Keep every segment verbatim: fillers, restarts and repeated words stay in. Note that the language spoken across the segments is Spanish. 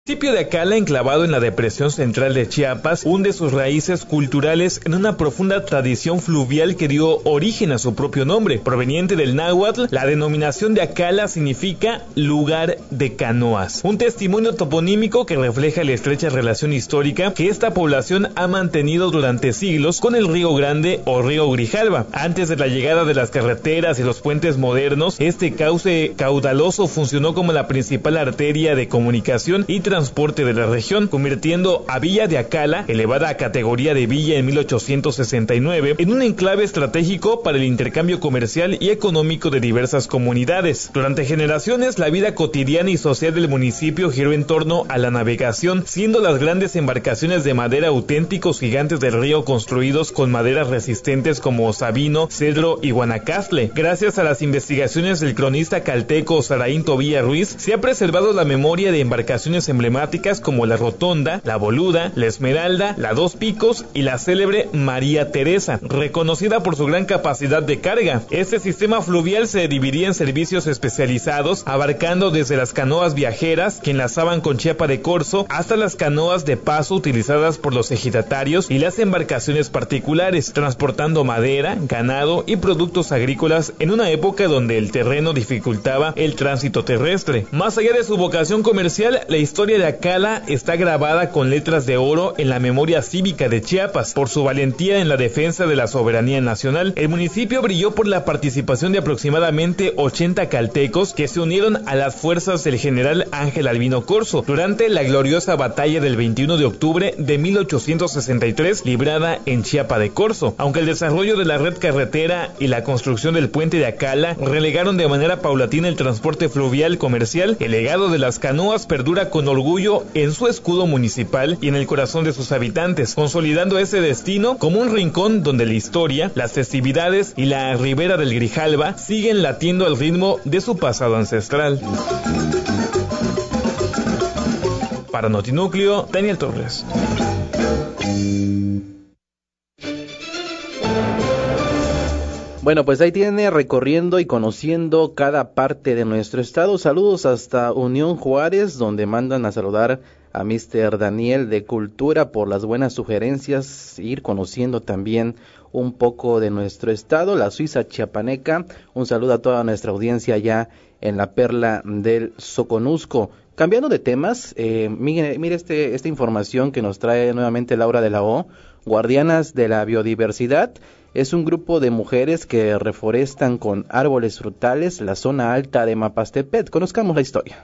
El municipio de Acala, enclavado en la depresión central de Chiapas, hunde sus raíces culturales en una profunda tradición fluvial que dio origen a su propio nombre. Proveniente del náhuatl, la denominación de Acala significa lugar de canoas, un testimonio toponímico que refleja la estrecha relación histórica que esta población ha mantenido durante siglos con el río Grande o río Grijalva. Antes de la llegada de las carreteras y los puentes modernos, este cauce caudaloso funcionó como la principal arteria de comunicación y transporte de la región, convirtiendo a Villa de Acala, elevada a categoría de villa en mil ochocientos sesenta y nueve, en un enclave estratégico para el intercambio comercial y económico de diversas comunidades. Durante generaciones, la vida cotidiana y social del municipio giró en torno a la navegación, siendo las grandes embarcaciones de madera auténticos gigantes del río construidos con maderas resistentes como sabino, cedro y guanacaste. Gracias a las investigaciones del cronista calteco Saraín Tobía Ruiz, se ha preservado la memoria de embarcaciones emblemáticas como la Rotonda, la Boluda, la Esmeralda, la Dos Picos y la célebre María Teresa, reconocida por su gran capacidad de carga. Este sistema fluvial se dividía en servicios especializados, abarcando desde las canoas viajeras que enlazaban con Chiapa de Corzo hasta las canoas de paso utilizadas por los ejidatarios y las embarcaciones particulares, transportando madera, ganado y productos agrícolas en una época donde el terreno dificultaba el tránsito terrestre. Más allá de su vocación comercial, la historia de Acala está grabada con letras de oro en la memoria cívica de Chiapas. Por su valentía en la defensa de la soberanía nacional, el municipio brilló por la participación de aproximadamente ochenta caltecos que se unieron a las fuerzas del general Ángel Albino Corzo durante la gloriosa batalla del veintiuno de octubre de mil ochocientos sesenta y tres librada en Chiapa de Corzo. Aunque el desarrollo de la red carretera y la construcción del puente de Acala relegaron de manera paulatina el transporte fluvial comercial, el legado de las canoas perdura con orgullo en su escudo municipal y en el corazón de sus habitantes, consolidando ese destino como un rincón donde la historia, las festividades y la ribera del Grijalva siguen latiendo al ritmo de su pasado ancestral. Para Notinúcleo, Daniel Torres. Bueno, pues ahí tiene recorriendo y conociendo cada parte de nuestro estado. Saludos hasta Unión Juárez, donde mandan a saludar a mister Daniel de Cultura por las buenas sugerencias, ir conociendo también un poco de nuestro estado, la Suiza chiapaneca. Un saludo a toda nuestra audiencia allá en la Perla del Soconusco. Cambiando de temas, eh, mire, mire este, esta información que nos trae nuevamente Laura de la O. Guardianas de la Biodiversidad es un grupo de mujeres que reforestan con árboles frutales la zona alta de Mapastepet. Conozcamos la historia.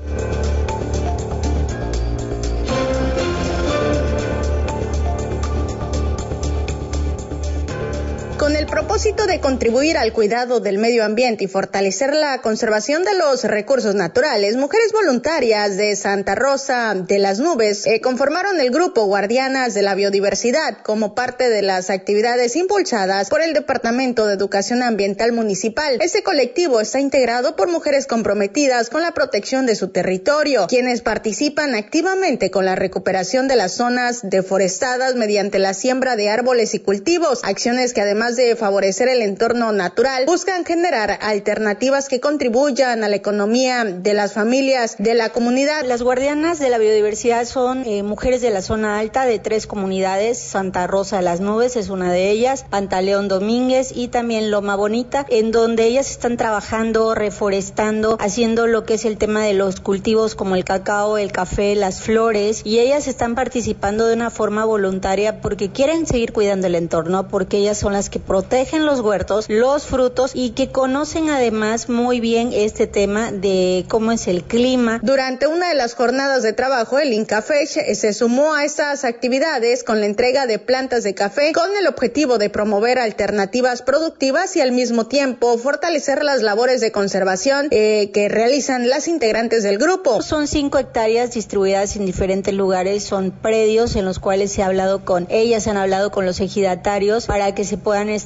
Con el propósito de contribuir al cuidado del medio ambiente y fortalecer la conservación de los recursos naturales, mujeres voluntarias de Santa Rosa de las Nubes eh, conformaron el grupo Guardianas de la Biodiversidad como parte de las actividades impulsadas por el Departamento de Educación Ambiental Municipal. Este colectivo está integrado por mujeres comprometidas con la protección de su territorio, quienes participan activamente con la recuperación de las zonas deforestadas mediante la siembra de árboles y cultivos, acciones que además de favorecer el entorno natural, buscan generar alternativas que contribuyan a la economía de las familias de la comunidad. Las guardianas de la biodiversidad son eh, mujeres de la zona alta de tres comunidades. Santa Rosa de las Nubes es una de ellas, Pantaleón Domínguez y también Loma Bonita, en donde ellas están trabajando, reforestando, haciendo lo que es el tema de los cultivos como el cacao, el café, las flores, y ellas están participando de una forma voluntaria porque quieren seguir cuidando el entorno, porque ellas son las que protegen los huertos, los frutos y que conocen además muy bien este tema de cómo es el clima. Durante una de las jornadas de trabajo, el INCAFECH se sumó a estas actividades con la entrega de plantas de café con el objetivo de promover alternativas productivas y al mismo tiempo fortalecer las labores de conservación eh, que realizan las integrantes del grupo. Son cinco hectáreas distribuidas en diferentes lugares, son predios en los cuales se ha hablado con ellas, han hablado con los ejidatarios para que se puedan estar haciendo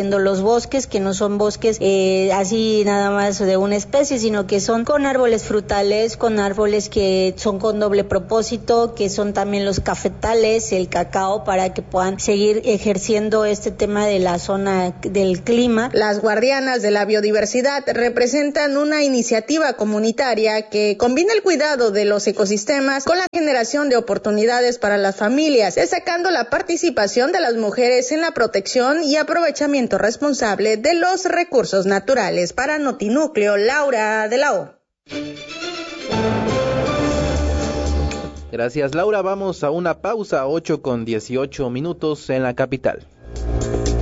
protegiendo los bosques, que no son bosques eh, así nada más de una especie, sino que son con árboles frutales, con árboles que son con doble propósito, que son también los cafetales, el cacao, para que puedan seguir ejerciendo este tema de la zona del clima. Las guardianas de la biodiversidad representan una iniciativa comunitaria que combina el cuidado de los ecosistemas con la generación de oportunidades para las familias, destacando la participación de las mujeres en la protección y aprovechamiento responsable de los recursos naturales. Para Notinúcleo, Laura de la O. Gracias, Laura. Vamos a una pausa, ocho con dieciocho minutos en la capital.